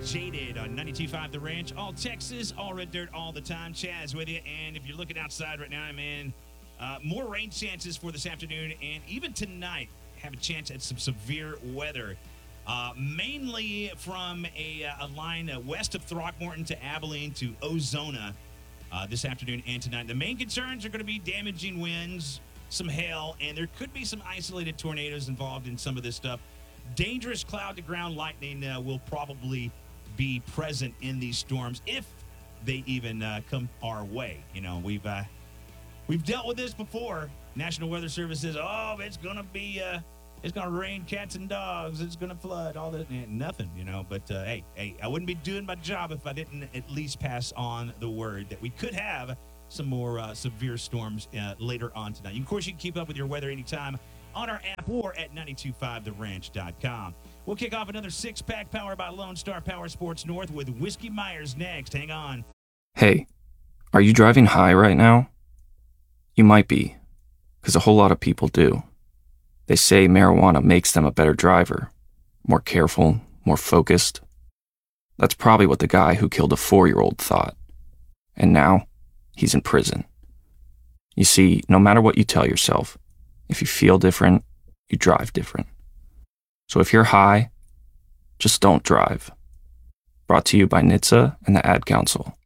Jaded on 92.5 The Ranch. All Texas, all red dirt, all the time. Chaz with you. And if you're looking outside right now, man, more rain chances for this afternoon. And even tonight, have a chance at some severe weather. Mainly from a line west of Throckmorton to Abilene to Ozona this afternoon and tonight. The main concerns are going to be damaging winds, some hail, and there could be some isolated tornadoes involved in some of this stuff. Dangerous cloud-to-ground lightning will probably be present in these storms if they even come our way. You know, we've dealt with this before. National Weather Service says, it's going to be it's going to rain cats and dogs. It's going to flood. All that. Nothing, you know. But, hey, I wouldn't be doing my job if I didn't at least pass on the word that we could have some more severe storms later on tonight. Of course, you can keep up with your weather anytime on our app or at 925theranch.com. We'll kick off another six-pack powered by Lone Star Power Sports North with Whiskey Myers next. Hang on. Hey, are you driving high right now? You might be, because a whole lot of people do. They say marijuana makes them a better driver, more careful, more focused. That's probably what the guy who killed a 4-year-old thought. And now, he's in prison. You see, no matter what you tell yourself, if you feel different, you drive different. So if you're high, just don't drive. Brought to you by NHTSA and the Ad Council.